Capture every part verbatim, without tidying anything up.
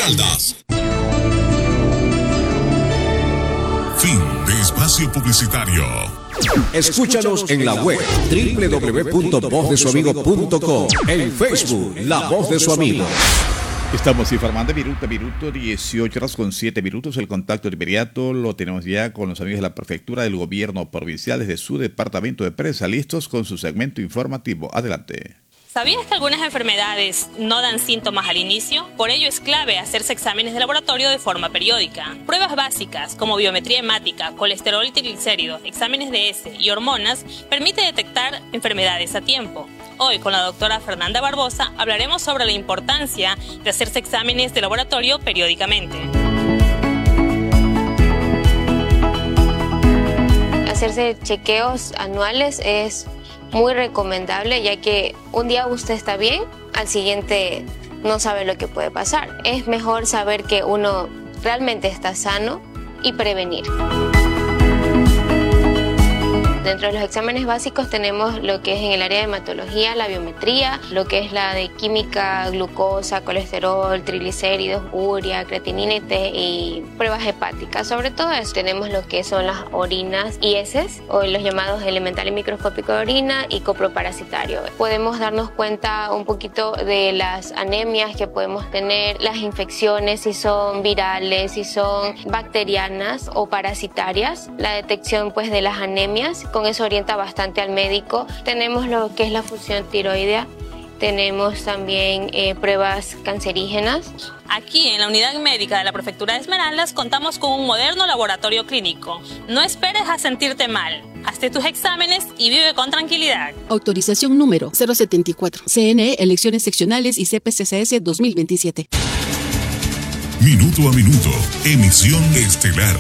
Esmeraldas. Fin de espacio publicitario. Escúchanos en la web doble u doble u doble u punto voz de su amigo punto com, en Facebook La Voz de su Amigo. Estamos informando minuto a minuto, dieciocho horas con siete minutos. El contacto de inmediato lo tenemos ya con los amigos de la Prefectura del Gobierno Provincial desde su departamento de prensa, listos con su segmento informativo. Adelante. ¿Sabías que algunas enfermedades no dan síntomas al inicio? Por ello es clave hacerse exámenes de laboratorio de forma periódica. Pruebas básicas como biometría hemática, colesterol y triglicéridos, exámenes de heces y hormonas permite detectar enfermedades a tiempo. Hoy con la doctora Fernanda Barbosa hablaremos sobre la importancia de hacerse exámenes de laboratorio periódicamente. Hacerse chequeos anuales es muy recomendable, ya que un día usted está bien, al siguiente no sabe lo que puede pasar. Es mejor saber que uno realmente está sano y prevenir. Dentro de los exámenes básicos tenemos lo que es en el área de hematología, la biometría, lo que es la de química, glucosa, colesterol, triglicéridos, urea, creatinina y pruebas hepáticas. Sobre todo eso tenemos lo que son las orinas y heces, o los llamados elemental y microscópico de orina y coproparasitario. Podemos darnos cuenta un poquito de las anemias que podemos tener, las infecciones, si son virales, si son bacterianas o parasitarias, la detección pues de las anemias. Con eso orienta bastante al médico. Tenemos lo que es la función tiroidea. Tenemos también eh, pruebas cancerígenas. Aquí en la unidad médica de la Prefectura de Esmeraldas contamos con un moderno laboratorio clínico. No esperes a sentirte mal. Hazte tus exámenes y vive con tranquilidad. Autorización número cero setenta y cuatro. C N E, elecciones seccionales y C P C C S dos mil veintisiete. Minuto a minuto, emisión estelar.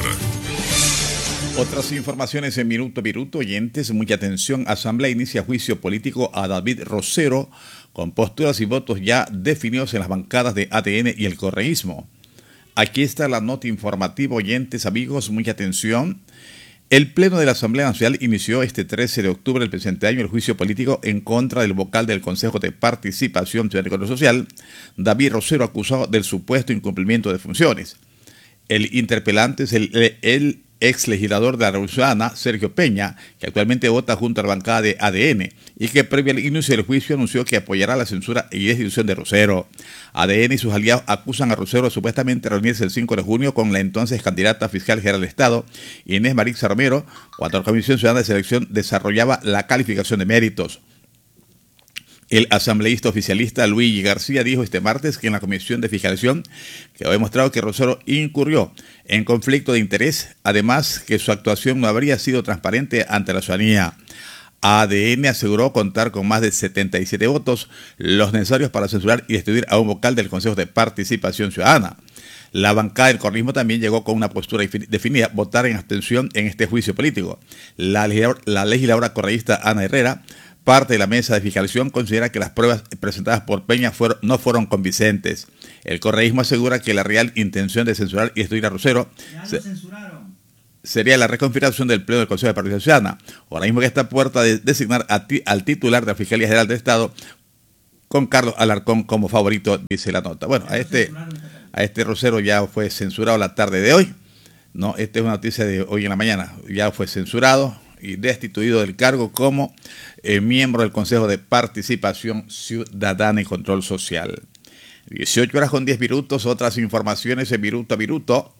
Otras informaciones en minuto a minuto, oyentes, mucha atención. Asamblea inicia juicio político a David Rosero con posturas y votos ya definidos en las bancadas de A D N y el correísmo. Aquí está la nota informativa, oyentes, amigos, mucha atención. El Pleno de la Asamblea Nacional inició este trece de octubre del presente año el juicio político en contra del vocal del Consejo de Participación Ciudadana y Control Social, David Rosero, acusado del supuesto incumplimiento de funciones. El interpelante es el, el ex legislador de la Revolución Ciudadana, Sergio Peña, que actualmente vota junto a la bancada de A D N y que previo al inicio del juicio anunció que apoyará la censura y destitución de Rosero. A D N y sus aliados acusan a Rosero de supuestamente reunirse el cinco de junio con la entonces candidata fiscal general del Estado, Inés Marixa Romero, cuando la Comisión Ciudadana de Selección desarrollaba la calificación de méritos. El asambleísta oficialista Luigi García dijo este martes que en la Comisión de Fiscalización quedó demostrado que Rosero incurrió en conflicto de interés, además que su actuación no habría sido transparente ante la ciudadanía. A D N aseguró contar con más de setenta y siete votos, los necesarios para censurar y destituir a un vocal del Consejo de Participación Ciudadana. La bancada del correísmo también llegó con una postura definida, votar en abstención en este juicio político. La legisladora, la legisladora correísta Ana Herrera, parte de la mesa de fiscalización, considera que las pruebas presentadas por Peña fueron, no fueron convincentes. El correísmo asegura que la real intención de censurar y destruir a Rosero se, sería la reconfiguración del Pleno del Consejo de Participación Ciudadana, organismo que está a puerta de designar a ti, al titular de la Fiscalía General del Estado, con Carlos Alarcón como favorito, dice la nota. Bueno, a este, a este Rosero ya fue censurado la tarde de hoy. No, esta es una noticia de hoy en la mañana. Ya fue censurado y destituido del cargo como eh, miembro del Consejo de Participación Ciudadana y Control Social. dieciocho horas con diez minutos, otras informaciones en minuto a minuto.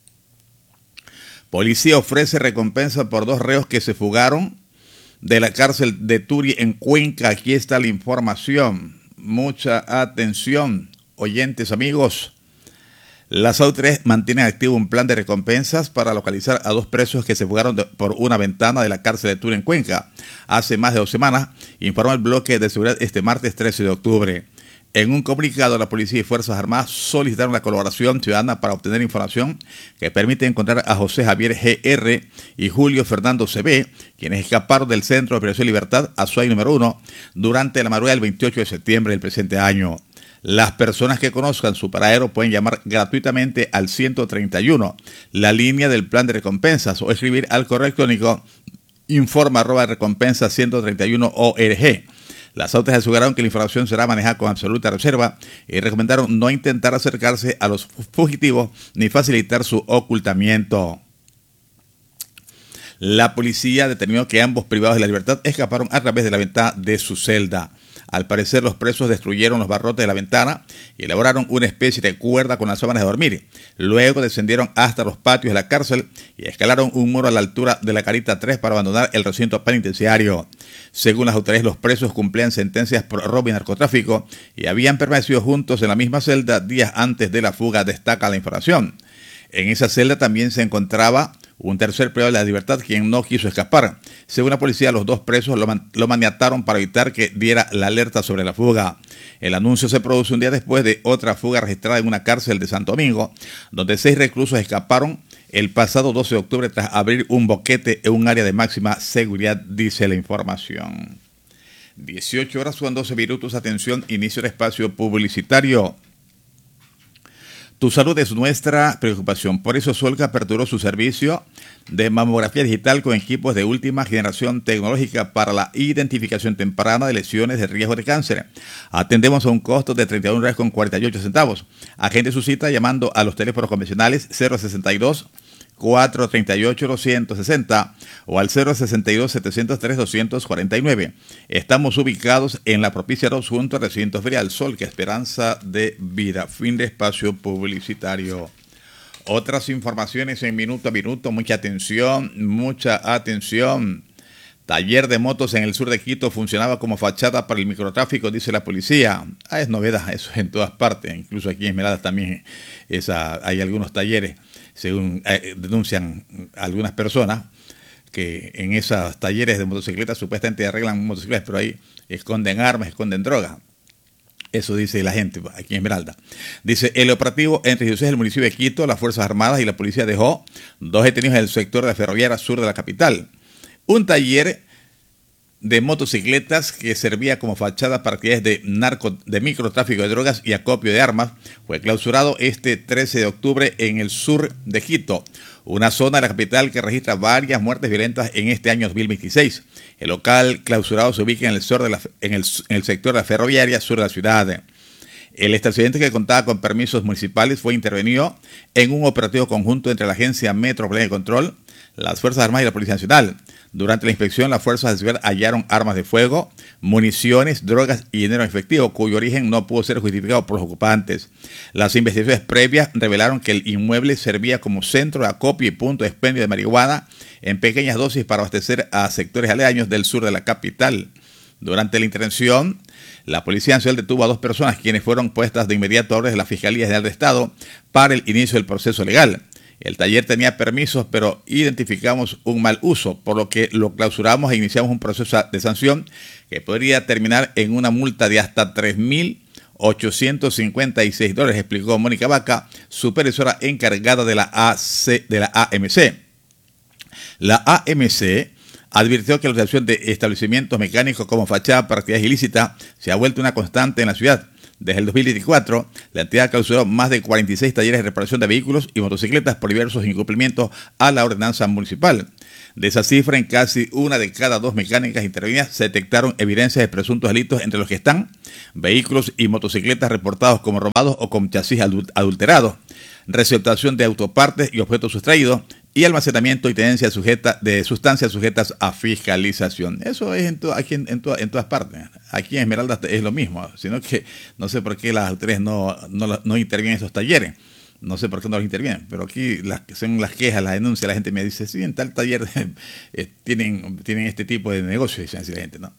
Policía ofrece recompensa por dos reos que se fugaron de la cárcel de Turi en Cuenca. Aquí está la información. Mucha atención, oyentes, amigos. Las autoridades mantienen activo un plan de recompensas para localizar a dos presos que se fugaron de, por una ventana de la cárcel de Turi en Cuenca hace más de dos semanas, informó el bloque de seguridad este martes trece de octubre. En un comunicado, la policía y Fuerzas Armadas solicitaron la colaboración ciudadana para obtener información que permite encontrar a José Javier G R y Julio Fernando C B, quienes escaparon del Centro de Operación Libertad, Azuay número uno, durante la madrugada del veintiocho de septiembre del presente año. Las personas que conozcan su paradero pueden llamar gratuitamente al ciento treinta y uno, la línea del plan de recompensas, o escribir al correo electrónico informa arroba recompensa ciento treinta y uno org. Las autoridades aseguraron que la información será manejada con absoluta reserva y recomendaron no intentar acercarse a los fugitivos ni facilitar su ocultamiento. La policía determinó que ambos privados de la libertad escaparon a través de la ventana de su celda. Al parecer, los presos destruyeron los barrotes de la ventana y elaboraron una especie de cuerda con las sábanas de dormir. Luego descendieron hasta los patios de la cárcel y escalaron un muro a la altura de la Carita tres para abandonar el recinto penitenciario. Según las autoridades, los presos cumplían sentencias por robo y narcotráfico y habían permanecido juntos en la misma celda días antes de la fuga, destaca la información. En esa celda también se encontraba un tercer privado de la libertad quien no quiso escapar. Según la policía, los dos presos lo, man lo maniataron para evitar que diera la alerta sobre la fuga. El anuncio se produce un día después de otra fuga registrada en una cárcel de Santo Domingo, donde seis reclusos escaparon el pasado doce de octubre tras abrir un boquete en un área de máxima seguridad, dice la información. dieciocho horas con doce minutos, atención, inicio de espacio publicitario. Tu salud es nuestra preocupación. Por eso Solca aperturó su servicio de mamografía digital con equipos de última generación tecnológica para la identificación temprana de lesiones de riesgo de cáncer. Atendemos a un costo de treinta y un reales con cuarenta y ocho centavos. Agende su cita llamando a los teléfonos convencionales cero sesenta y dos, cuatrocientos treinta y ocho, doscientos sesenta o al cero sesenta y dos, setecientos tres, doscientos cuarenta y nueve. Estamos ubicados en la Propicia dos junto al recinto ferial Sol, que Esperanza de Vida. Fin de espacio publicitario. Otras informaciones en minuto a minuto. Mucha atención, mucha atención. Taller de motos en el sur de Quito funcionaba como fachada para el microtráfico, dice la policía. Ah, es novedad, eso en todas partes. Incluso aquí en Esmeraldas también esa, hay algunos talleres. Según eh, denuncian algunas personas, que en esos talleres de motocicletas supuestamente arreglan motocicletas, pero ahí esconden armas, esconden drogas. Eso dice la gente aquí en Esmeralda. Dice, el operativo entre el municipio de Quito, las Fuerzas Armadas y la policía dejó dos detenidos en el sector de la ferroviaria sur de la capital. Un taller de motocicletas que servía como fachada para actividades de narco, de microtráfico de drogas y acopio de armas, fue clausurado este trece de octubre en el sur de Quito, una zona de la capital que registra varias muertes violentas en este año dos mil veintiséis. El local clausurado se ubica en el, sur de la, en el, en el sector de la ferroviaria sur de la ciudad. El establecimiento, que contaba con permisos municipales, fue intervenido en un operativo conjunto entre la Agencia Metropolitana de Control, las Fuerzas Armadas y la Policía Nacional. Durante la inspección, las fuerzas de seguridad hallaron armas de fuego, municiones, drogas y dinero en efectivo, cuyo origen no pudo ser justificado por los ocupantes. Las investigaciones previas revelaron que el inmueble servía como centro de acopio y punto de expendio de marihuana en pequeñas dosis para abastecer a sectores aledaños del sur de la capital. Durante la intervención, la Policía Nacional detuvo a dos personas quienes fueron puestas de inmediato a órdenes de la Fiscalía General de Estado para el inicio del proceso legal. El taller tenía permisos, pero identificamos un mal uso, por lo que lo clausuramos e iniciamos un proceso de sanción que podría terminar en una multa de hasta tres mil ochocientos cincuenta y seis dólares, explicó Mónica Vaca, supervisora encargada de la, A C, de la A M C. La A M C advirtió que la utilización de establecimientos mecánicos como fachada para actividades ilícitas se ha vuelto una constante en la ciudad. Desde el dos mil veinticuatro, la entidad clausuró más de cuarenta y seis talleres de reparación de vehículos y motocicletas por diversos incumplimientos a la ordenanza municipal. De esa cifra, en casi una de cada dos mecánicas intervenidas se detectaron evidencias de presuntos delitos, entre los que están vehículos y motocicletas reportados como robados o con chasis adulterados, receptación de autopartes y objetos sustraídos, y almacenamiento y tenencia sujeta de sustancias sujetas a fiscalización. Eso es en, to, aquí en, en, to, en todas partes. Aquí en Esmeralda es lo mismo, sino que no sé por qué las autoridades no, no, no intervienen en esos talleres. No sé por qué no los intervienen, pero aquí las, son las quejas, las denuncias. La gente me dice, sí, en tal taller eh, tienen, tienen este tipo de negocio, dicen así la gente, ¿no?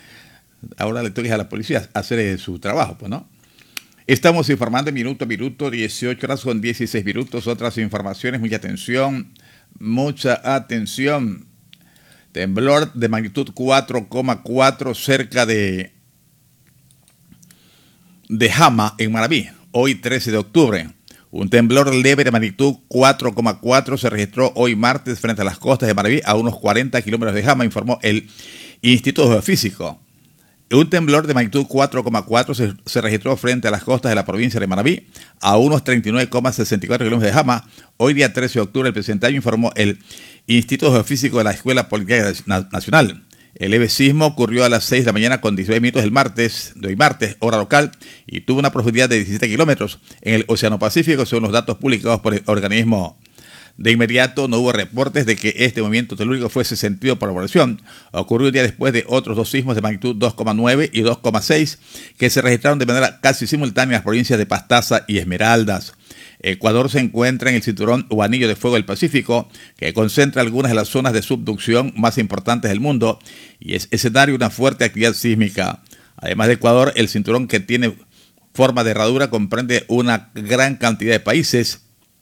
Ahora le toca a la policía hacer eh, su trabajo, pues, ¿no? Estamos informando minuto a minuto, dieciocho horas con dieciséis minutos. Otras informaciones, mucha atención, mucha atención. Temblor de magnitud cuatro coma cuatro cerca de, de Jama, en Manabí, hoy trece de octubre. Un temblor leve de magnitud cuatro coma cuatro se registró hoy martes frente a las costas de Manabí, a unos cuarenta kilómetros de Jama, informó el Instituto Geofísico. Un temblor de magnitud cuatro coma cuatro se, se registró frente a las costas de la provincia de Manabí, a unos treinta y nueve coma sesenta y cuatro kilómetros de Jama. Hoy día trece de octubre, el presente año, informó el Instituto Geofísico de la Escuela Politécnica Nacional. El leve sismo ocurrió a las seis de la mañana con diecinueve minutos del martes, de hoy martes, hora local, y tuvo una profundidad de diecisiete kilómetros en el Océano Pacífico, según los datos publicados por el organismo. De inmediato no hubo reportes de que este movimiento telúrico fuese sentido por la población. Ocurrió un día después de otros dos sismos de magnitud dos coma nueve y dos coma seis que se registraron de manera casi simultánea en las provincias de Pastaza y Esmeraldas. Ecuador se encuentra en el cinturón o anillo de fuego del Pacífico, que concentra algunas de las zonas de subducción más importantes del mundo y es escenario de una fuerte actividad sísmica. Además de Ecuador, el cinturón, que tiene forma de herradura, comprende una gran cantidad de países,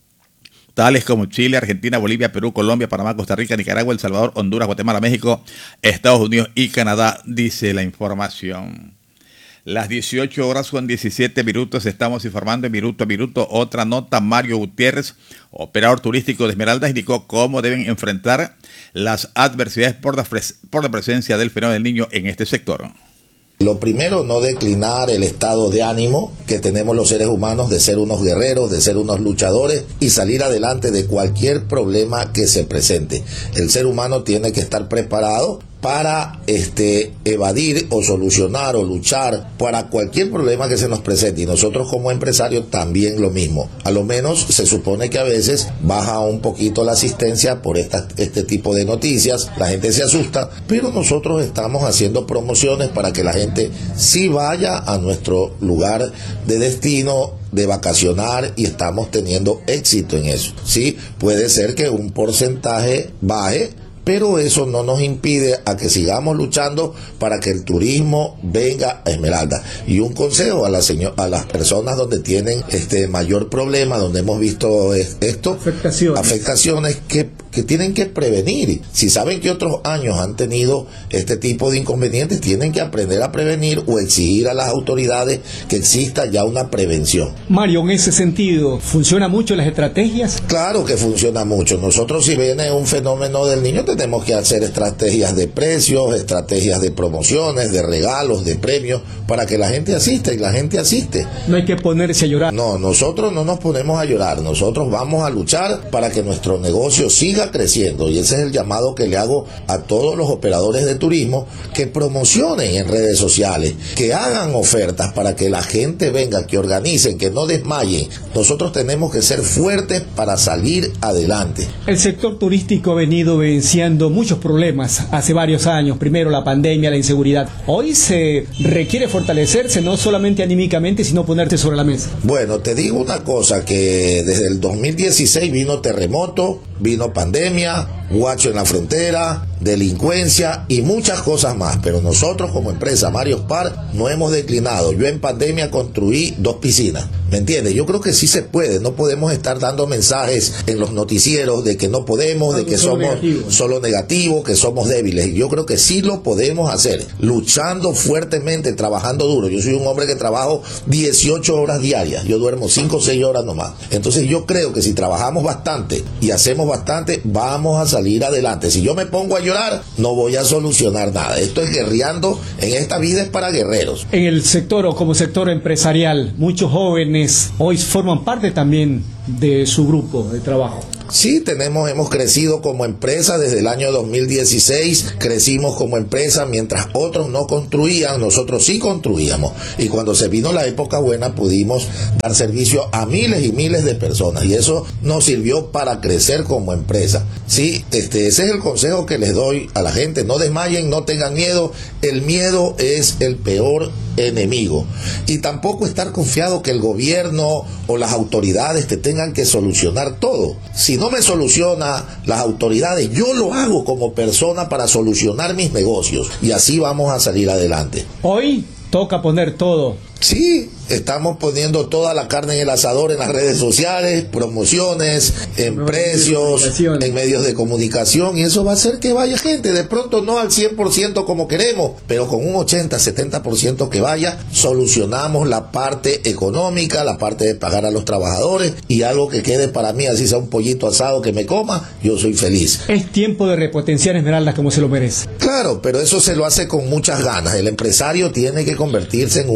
tales como Chile, Argentina, Bolivia, Perú, Colombia, Panamá, Costa Rica, Nicaragua, El Salvador, Honduras, Guatemala, México, Estados Unidos y Canadá, dice la información. Las dieciocho horas con diecisiete minutos, estamos informando en minuto a minuto. Otra nota: Mario Gutiérrez, operador turístico de Esmeraldas, indicó cómo deben enfrentar las adversidades por la, por la presencia del fenómeno del Niño en este sector. Lo primero, no declinar el estado de ánimo que tenemos los seres humanos de ser unos guerreros, de ser unos luchadores y salir adelante de cualquier problema que se presente. El ser humano tiene que estar preparado para este, evadir o solucionar o luchar para cualquier problema que se nos presente, y nosotros como empresarios también lo mismo. A lo menos se supone que a veces baja un poquito la asistencia por esta, este tipo de noticias, la gente se asusta, pero nosotros estamos haciendo promociones para que la gente sí vaya a nuestro lugar de destino, de vacacionar, y estamos teniendo éxito en eso. Sí, puede ser que un porcentaje baje, pero eso no nos impide a que sigamos luchando para que el turismo venga a Esmeralda. Y un consejo a, la señor, a las personas donde tienen este mayor problema, donde hemos visto esto, afectaciones, afectaciones que, que tienen que prevenir. Si saben que otros años han tenido este tipo de inconvenientes, tienen que aprender a prevenir o exigir a las autoridades que exista ya una prevención. Mario, en ese sentido, ¿funcionan mucho las estrategias? Claro que funciona mucho. Nosotros, si viene un fenómeno del niño, tenemos que hacer estrategias de precios, estrategias de promociones, de regalos, de premios, para que la gente asista, y la gente asiste. No hay que ponerse a llorar. No, nosotros no nos ponemos a llorar, nosotros vamos a luchar para que nuestro negocio siga creciendo, y ese es el llamado que le hago a todos los operadores de turismo, que promocionen en redes sociales, que hagan ofertas para que la gente venga, que organicen, que no desmayen. Nosotros tenemos que ser fuertes para salir adelante. El sector turístico ha venido venciendo muchos problemas hace varios años. Primero la pandemia, la inseguridad. Hoy se requiere fortalecerse, no solamente anímicamente, sino ponerse sobre la mesa. Bueno, te digo una cosa, que desde el dos mil dieciséis vino terremoto, vino pandemia, guacho en la frontera, delincuencia y muchas cosas más, pero nosotros como empresa Mariospark no hemos declinado. Yo en pandemia construí dos piscinas, ¿me entiendes? Yo creo que sí se puede, no podemos estar dando mensajes en los noticieros de que no podemos, de que somos negativo. solo negativos, que somos débiles. Yo creo que sí lo podemos hacer, luchando fuertemente, trabajando duro. Yo soy un hombre que trabajo dieciocho horas diarias, yo duermo cinco o seis horas nomás. Entonces yo creo que si trabajamos bastante y hacemos bastante, vamos a salir adelante. Si yo me pongo a llorar, no voy a solucionar nada. Esto es guerreando, en esta vida es para guerreros. En el sector o como sector empresarial, muchos jóvenes hoy forman parte también de su grupo de trabajo. Sí, tenemos, hemos crecido como empresa desde el año dos mil dieciséis, crecimos como empresa mientras otros no construían, nosotros sí construíamos, y cuando se vino la época buena pudimos dar servicio a miles y miles de personas, y eso nos sirvió para crecer como empresa. Sí, este, ese es el consejo que les doy a la gente: no desmayen, no tengan miedo, el miedo es el peor enemigo, y tampoco estar confiado que el gobierno o las autoridades te tengan que solucionar todo. Si no me soluciona las autoridades, yo lo hago como persona para solucionar mis negocios, y así vamos a salir adelante. Hoy toca poner todo. Sí, estamos poniendo toda la carne en el asador en las redes sociales, promociones, en precios, en medios de comunicación, y eso va a hacer que vaya gente, de pronto no al cien por ciento como queremos, pero con un ochenta, setenta por ciento que vaya, solucionamos la parte económica, la parte de pagar a los trabajadores, y algo que quede para mí, así sea un pollito asado que me coma, yo soy feliz. Es tiempo de repotenciar Esmeraldas como se lo merece. Claro, pero eso se lo hace con muchas ganas. El empresario tiene que convertirse en un guerrero.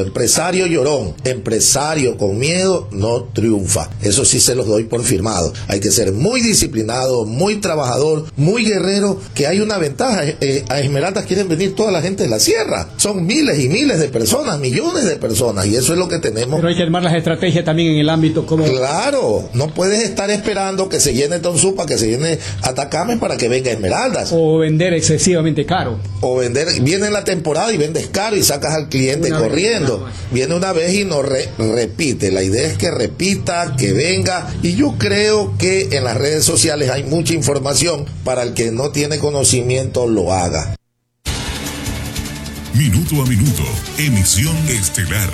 Empresario llorón, empresario con miedo no triunfa. Eso sí se los doy por firmado. Hay que ser muy disciplinado, muy trabajador, muy guerrero, que hay una ventaja. Eh, a Esmeraldas quieren venir toda la gente de la sierra. Son miles y miles de personas, millones de personas, y eso es lo que tenemos. Pero hay que armar las estrategias también en el ámbito como... Claro, no puedes estar esperando que se llene Tonsupa, que se llene Atacama para que venga Esmeraldas. O vender excesivamente caro. O vender, viene la temporada y vendes caro y sacas al cliente una corriendo. Vez, viene una vez y no re, repite. La idea es que repita, que venga, y yo creo que en las redes sociales hay mucha información para el que no tiene conocimiento lo haga. Minuto a minuto, emisión estelar.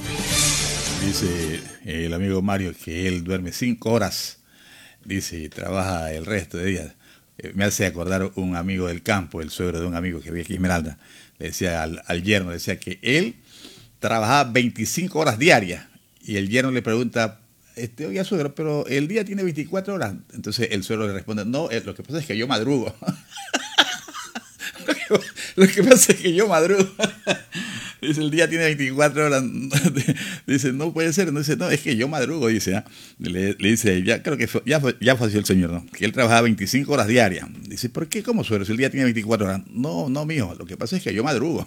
Dice el amigo Mario que él duerme cinco horas, dice, y trabaja el resto de días. Eh, me hace acordar un amigo del campo, el suegro de un amigo que vive aquí en Esmeralda, le decía al, al yerno, decía que él trabajaba veinticinco horas diarias, y el yerno le pregunta, este, oye suegro, pero el día tiene veinticuatro horas. Entonces el suegro le responde, no, eh, lo que pasa es que yo madrugo. lo, que, lo que pasa es que yo madrugo. Dice, el día tiene veinticuatro horas. Dice, no puede ser. No, dice, no, es que yo madrugo, dice. ¿eh? Le, le dice, ya creo que fue, ya, ya falleció el señor, ¿no? Que él trabajaba veinticinco horas diarias. Dice, ¿por qué? ¿Cómo suegro? Si el día tiene veinticuatro horas. No, no, mijo, lo que pasa es que yo madrugo.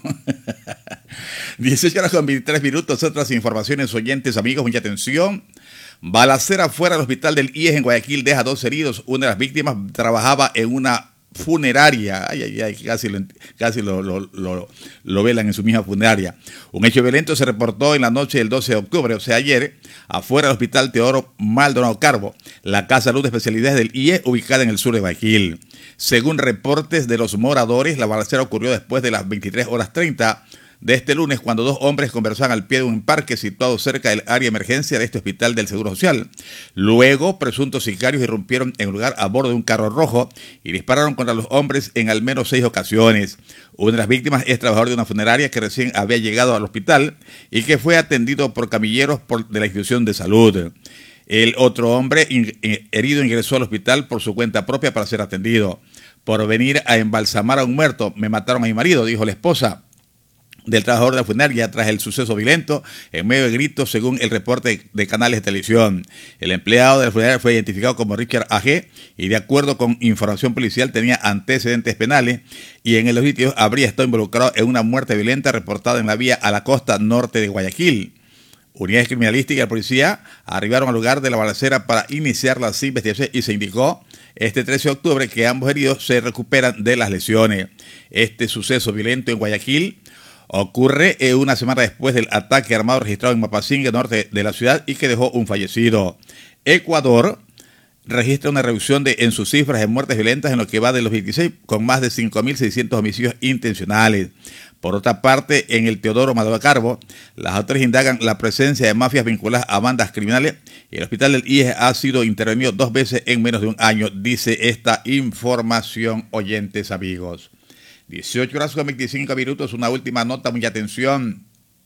dieciocho horas con veintitrés minutos. Otras informaciones, oyentes, amigos, mucha atención. Balacera fuera del hospital del I E S en Guayaquil deja dos heridos. Una de las víctimas trabajaba en una funeraria, ay, ay, ay, casi, lo, casi lo, lo, lo, lo velan en su misma funeraria. Un hecho violento se reportó en la noche del doce de octubre, o sea ayer, afuera del hospital Teodoro Maldonado Carbo, la Casa de Salud de Especialidades del I E S, ubicada en el sur de Guayaquil. Según reportes de los moradores, la balacera ocurrió después de las veintitrés horas treinta de este lunes, cuando dos hombres conversaban al pie de un parque situado cerca del área de emergencia de este hospital del Seguro Social. Luego, presuntos sicarios irrumpieron en el lugar a bordo de un carro rojo y dispararon contra los hombres en al menos seis ocasiones. Una de las víctimas es trabajador de una funeraria que recién había llegado al hospital y que fue atendido por camilleros por, de la institución de salud. El otro hombre in, in, herido ingresó al hospital por su cuenta propia para ser atendido. Por venir a embalsamar a un muerto, me mataron a mi marido, dijo la esposa del trabajador de la funeraria tras el suceso violento, en medio de gritos, según el reporte de canales de televisión. El empleado de la funeraria fue identificado como Richard A G y, de acuerdo con información policial, tenía antecedentes penales y en el sitio habría estado involucrado en una muerte violenta reportada en la vía a la costa norte de Guayaquil. Unidades criminalísticas y la policía arribaron al lugar de la balacera para iniciar las investigaciones y se indicó este trece de octubre que ambos heridos se recuperan de las lesiones. Este suceso violento en Guayaquil ocurre una semana después del ataque armado registrado en Mapasingue, norte de la ciudad, y que dejó un fallecido. Ecuador registra una reducción de, en sus cifras de muertes violentas en lo que va de los veintiséis, con más de cinco mil seiscientos homicidios intencionales. Por otra parte, en el Teodoro Maldonado Carbo, las autoridades indagan la presencia de mafias vinculadas a bandas criminales y el hospital del I E S ha sido intervenido dos veces en menos de un año, dice esta información, oyentes amigos. dieciocho horas con veinticinco minutos, una última nota, mucha atención,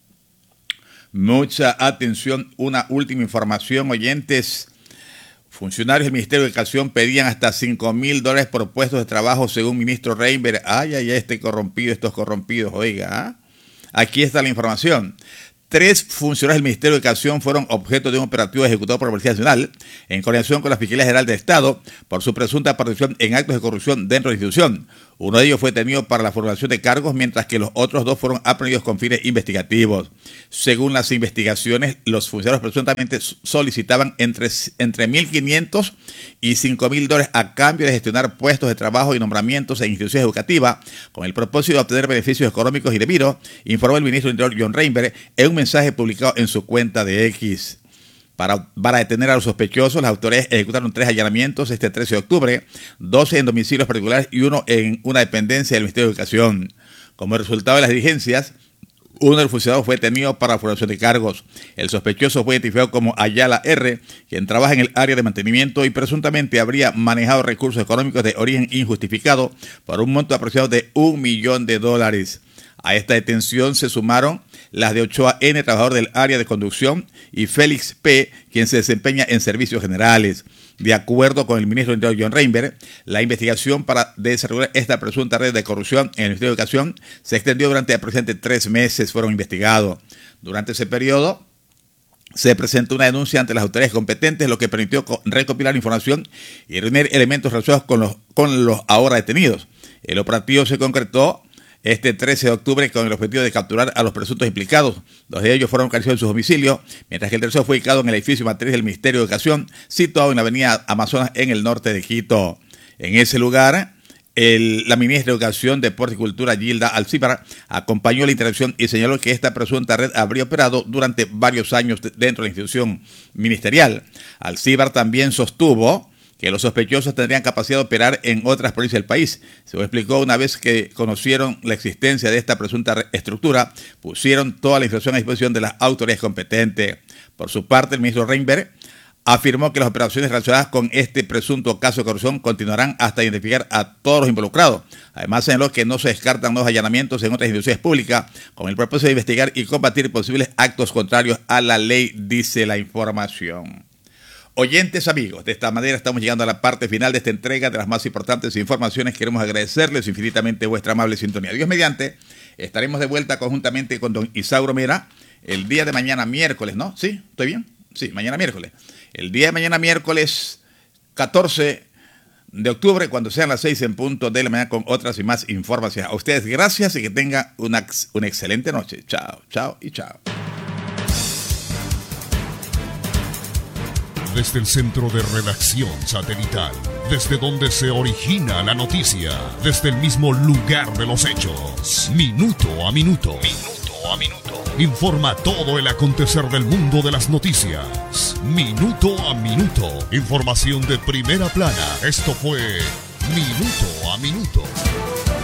mucha atención, una última información, oyentes. Funcionarios del Ministerio de Educación pedían hasta cinco mil dólares por puestos de trabajo, según ministro Reinberg. Ay, ay, ay, este corrompido, estos corrompidos, oiga, ¿eh? Aquí está la información. Tres funcionarios del Ministerio de Educación fueron objeto de un operativo ejecutado por la Policía Nacional en coordinación con la Fiscalía General del Estado por su presunta participación en actos de corrupción dentro de la institución. Uno de ellos fue detenido para la formulación de cargos, mientras que los otros dos fueron aprendidos con fines investigativos. Según las investigaciones, los funcionarios presuntamente solicitaban entre, entre mil quinientos y cinco mil dólares a cambio de gestionar puestos de trabajo y nombramientos en instituciones educativas con el propósito de obtener beneficios económicos y debidos, informó el ministro del Interior John Reinberg en un mensaje publicado en su cuenta de X. Para, para detener a los sospechosos, las autoridades ejecutaron tres allanamientos este trece de octubre, doce en domicilios particulares y uno en una dependencia del Ministerio de Educación. Como resultado de las diligencias, uno de los funcionarios fue detenido para la formulación de cargos. El sospechoso fue identificado como Ayala R., quien trabaja en el área de mantenimiento y presuntamente habría manejado recursos económicos de origen injustificado por un monto aproximado de un millón de dólares. A esta detención se sumaron las de Ochoa N, trabajador del área de conducción, y Félix P., quien se desempeña en servicios generales. De acuerdo con el ministro del Interior, John Reinberg, la investigación para desarrollar esta presunta red de corrupción en el Ministerio de Educación se extendió durante aproximadamente tres meses, fueron investigados. Durante ese periodo se presentó una denuncia ante las autoridades competentes, lo que permitió recopilar información y reunir elementos relacionados con los, con los ahora detenidos. El operativo se concretó este trece de octubre con el objetivo de capturar a los presuntos implicados. Dos de ellos fueron localizados en sus domicilios, mientras que el tercero fue ubicado en el edificio matriz del Ministerio de Educación, situado en la avenida Amazonas en el norte de Quito. En ese lugar, el, la ministra de Educación, Deporte y Cultura, Gilda Alcíbar, acompañó la interacción y señaló que esta presunta red habría operado durante varios años dentro de la institución ministerial. Alcíbar también sostuvo que los sospechosos tendrían capacidad de operar en otras provincias del país. Se lo explicó una vez que conocieron la existencia de esta presunta estructura, pusieron toda la información a disposición de las autoridades competentes. Por su parte, el ministro Reinberg afirmó que las operaciones relacionadas con este presunto caso de corrupción continuarán hasta identificar a todos los involucrados. Además, señaló que no se descartan nuevos allanamientos en otras instituciones públicas con el propósito de investigar y combatir posibles actos contrarios a la ley, dice la información. Oyentes amigos, de esta manera estamos llegando a la parte final de esta entrega de las más importantes informaciones. Queremos agradecerles infinitamente vuestra amable sintonía. Dios mediante, estaremos de vuelta conjuntamente con don Isauro Mera el día de mañana miércoles, ¿no? ¿Sí? ¿Estoy bien? Sí, mañana miércoles. El día de mañana miércoles catorce de octubre, cuando sean las seis en punto de la mañana, con otras y más informaciones. A ustedes gracias y que tengan una, una excelente noche. Chao, chao y chao. Desde el centro de redacción satelital, desde donde se origina la noticia, desde el mismo lugar de los hechos, minuto a minuto, minuto a minuto, informa todo el acontecer del mundo de las noticias, minuto a minuto, información de primera plana. Esto fue Minuto a Minuto.